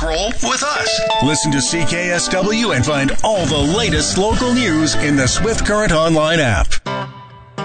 roll with us. Listen to CKSW and find all the latest local news in the Swift Current online app.